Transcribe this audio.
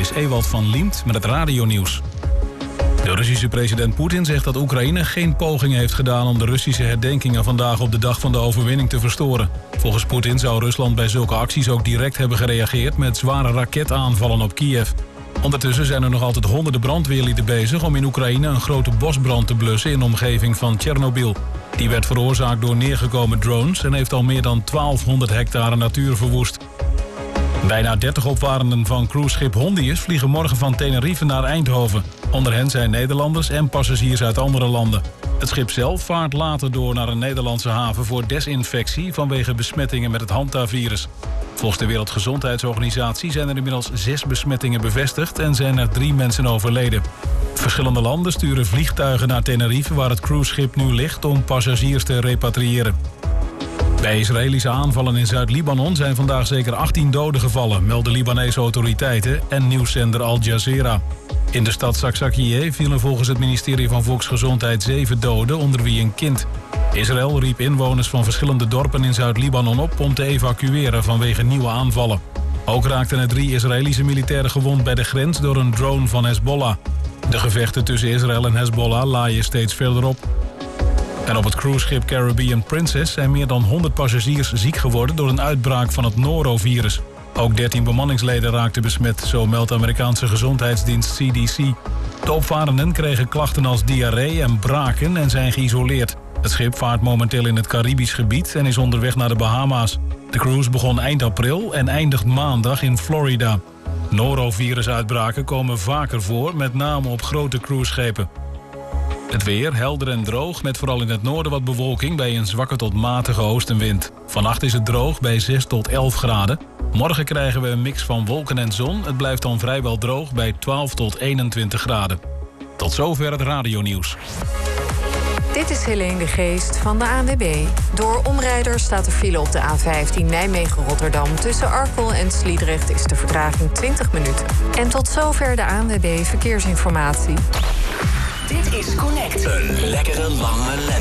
is Ewald van Liemt met het radionieuws. De Russische president Poetin zegt dat Oekraïne geen poging heeft gedaan om de Russische herdenkingen vandaag op de dag van de overwinning te verstoren. Volgens Poetin zou Rusland bij zulke acties ook direct hebben gereageerd met zware raketaanvallen op Kiev. Ondertussen zijn er nog altijd honderden brandweerlieden bezig om in Oekraïne een grote bosbrand te blussen in de omgeving van Tsjernobyl. Die werd veroorzaakt door neergekomen drones en heeft al meer dan 1200 hectare natuur verwoest. Bijna 30 opvarenden van cruiseschip Hondius vliegen morgen van Tenerife naar Eindhoven. Onder hen zijn Nederlanders en passagiers uit andere landen. Het schip zelf vaart later door naar een Nederlandse haven voor desinfectie vanwege besmettingen met het Hanta-virus. Volgens de Wereldgezondheidsorganisatie zijn er inmiddels 6 besmettingen bevestigd en zijn er 3 mensen overleden. Verschillende landen sturen vliegtuigen naar Tenerife waar het cruiseschip nu ligt om passagiers te repatriëren. Bij Israëlische aanvallen in Zuid-Libanon zijn vandaag zeker 18 doden gevallen, melden Libanese autoriteiten en nieuwszender Al Jazeera. In de stad Saksakieh vielen volgens het ministerie van Volksgezondheid 7 doden, onder wie een kind. Israël riep inwoners van verschillende dorpen in Zuid-Libanon op om te evacueren vanwege nieuwe aanvallen. Ook raakten er 3 Israëlische militairen gewond bij de grens door een drone van Hezbollah. De gevechten tussen Israël en Hezbollah laaien steeds verder op. En op het cruiseschip Caribbean Princess zijn meer dan 100 passagiers ziek geworden door een uitbraak van het norovirus. Ook 13 bemanningsleden raakten besmet, zo meldt de Amerikaanse gezondheidsdienst CDC. De opvarenden kregen klachten als diarree en braken en zijn geïsoleerd. Het schip vaart momenteel in het Caribisch gebied en is onderweg naar de Bahama's. De cruise begon eind april en eindigt maandag in Florida. Norovirusuitbraken komen vaker voor, met name op grote cruiseschepen. Het weer helder en droog, met vooral in het noorden wat bewolking bij een zwakke tot matige oostenwind. Vannacht is het droog bij 6 tot 11 graden. Morgen krijgen we een mix van wolken en zon. Het blijft dan vrijwel droog bij 12 tot 21 graden. Tot zover het radionieuws. Dit is Helene de Geest van de ANWB. Door omrijders staat er file op de A15 Nijmegen-Rotterdam. Tussen Arkel en Sliedrecht is de vertraging 20 minuten. En tot zover de ANWB Verkeersinformatie. Dit is Connect. Een lekkere lange lente.